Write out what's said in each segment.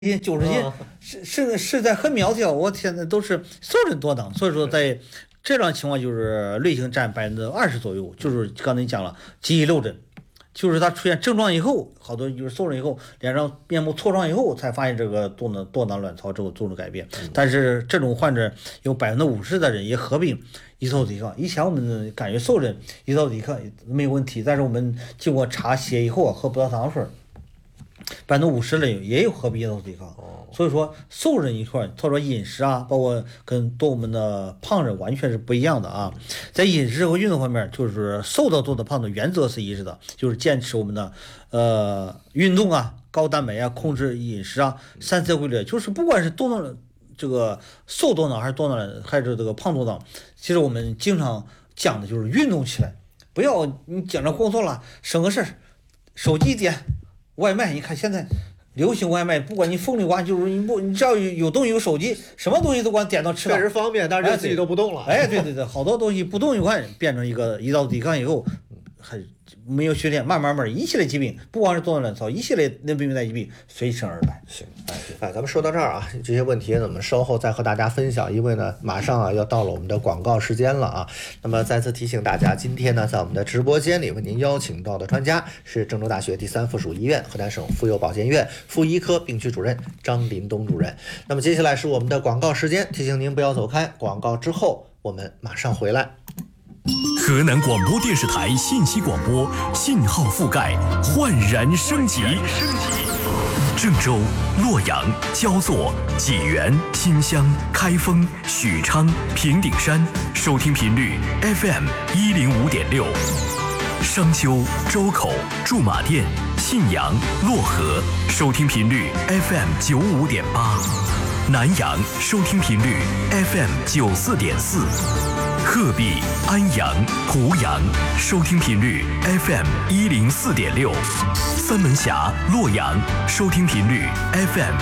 90斤是在很苗条，我现在都是瘦人多当，所以说在这种情况就是类型占20%左右，就是刚才你讲了记忆漏诊。就是他出现症状以后，好多就是瘦人以后，脸上面目错状以后，才发现这个多囊卵巢这个作用改变。但是这种患者有50%的人也合并胰岛素抵抗。以前我们感觉瘦人胰岛素抵抗没有问题，但是我们经过查血以后喝葡萄糖水，50%的人也有合并胰岛素抵抗。所以说瘦人一块，他说饮食啊，包括跟我们的胖人完全是不一样的啊。在饮食和运动方面，就是瘦的多的胖的原则是一致的，就是坚持我们的运动啊、高蛋白啊、控制饮食啊、3C规律，就是不管是多囊这个瘦多囊还是多囊还是这个胖多囊，其实我们经常讲的就是运动起来，不要你讲着工作了省个事儿，手机点外卖，你看现在。流行外卖，不管你风里刮，就是你只要有东西有手机，什么东西都管点到吃到， 确实方便，但是自己都不动了。 对，好多东西不动一块变成一个胰岛素抵抗以后，还没有训练，慢慢一系列疾病，不光是多囊卵巢，一系列内分泌带疾病随之而来。 行，咱们说到这儿啊，这些问题呢，我们稍后再和大家分享，因为呢，马上要到了我们的广告时间了啊。那么再次提醒大家，今天呢，在我们的直播间里为您邀请到的专家是郑州大学第3附属医院河南省妇幼保健院妇医科病区主任张林东主任。那么接下来是我们的广告时间，提醒您不要走开，广告之后我们马上回来。 河南广播电视台信息广播信号覆盖焕然升级。郑州、洛阳、焦作、济源、新乡、开封、许昌、平顶山收听频率 FM 105.6，商丘、周口、驻马店、信阳、漯河收听频率 FM 95.8，南阳收听频率 FM 94.4，鹤壁、安阳、湖阳收听频率 FM 104.6，三门峡、洛阳收听频率 FM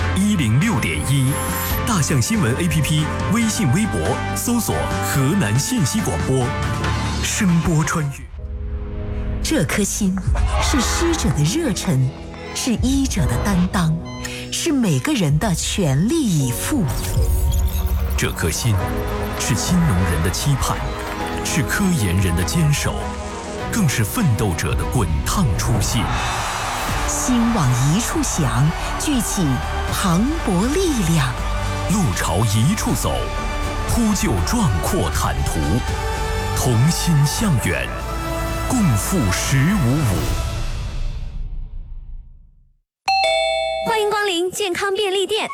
106.1，大象新闻 APP 微信微博搜索河南信息广播，声波穿越。 这颗心是师者的热忱，是医者的担当，是每个人的全力以赴。 这颗心是新农人的期盼，是科研人的坚守，更是奋斗者的滚烫初心。 心往一处想，聚起磅礴力量。 路朝一处走，铺就壮阔坦途。同心向远，共赴1055。 欢迎光临健康便利店。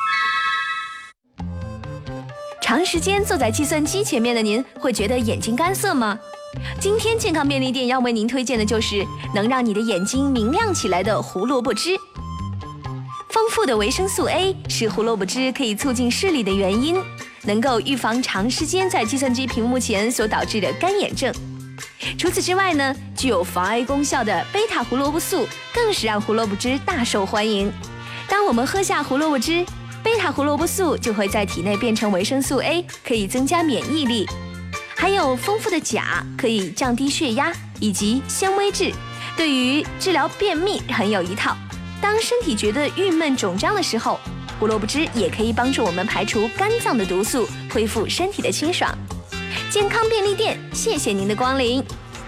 长时间坐在计算机前面的您，会觉得眼睛干涩吗？今天健康便利店要为您推荐的就是能让你的眼睛明亮起来的胡萝卜汁。丰富的维生素 A 是胡萝卜汁可以促进视力的原因，能够预防长时间在计算机屏幕前所导致的干眼症。除此之外呢，具有防癌功效的贝塔胡萝卜素更是让胡萝卜汁大受欢迎。当我们喝下胡萝卜汁，贝塔胡萝卜素就会在体内变成维生素 A， 可以增加免疫力。还有丰富的钾，可以降低血压，以及纤维质，对于治疗便秘很有一套。当身体觉得郁闷肿胀的时候，胡萝卜汁也可以帮助我们排除肝脏的毒素，恢复身体的清爽。健康便利店，谢谢您的光临。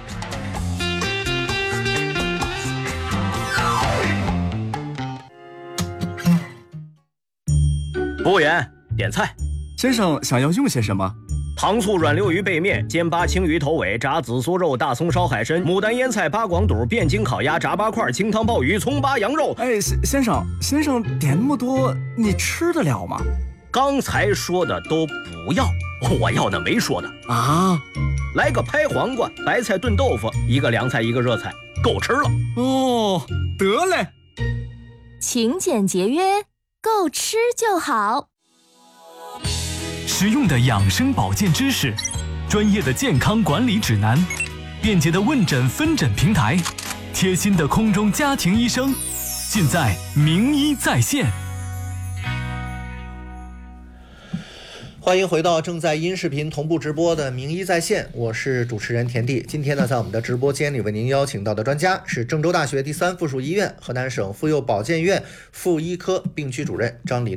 服务员，点菜。 先生想要用些什么？ 糖醋软溜鱼背面、煎八青鱼头尾、炸紫苏肉、大葱烧海参、牡丹腌菜、八广肚、汴京烤鸭、炸八块、清汤鲍鱼、葱八羊肉。 哎，先生点那么多，你吃得了吗？ 刚才说的都不要，我要的没说的啊。 来个拍黄瓜、白菜炖豆腐，一个凉菜一个热菜，够吃了。 哦，得嘞。 勤俭节约，够吃就好。 实用的养生保健知识，专业的健康管理指南，便捷的问诊分诊平台，贴心的空中家庭医生，尽在名医在线。 欢欢迎回到正在音视频同步直播的名医在线，我是主持人田地。今天呢，在我们的直播间里为您邀请到的专家是郑州大学第3附属医院河南省妇幼保健院妇医科病区主任张李